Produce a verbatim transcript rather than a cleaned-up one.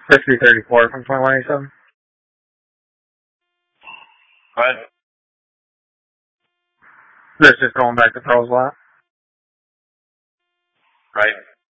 fifty thirty-four from twenty-one eighty-seven. What? This is going back to Pearl's lot. Right.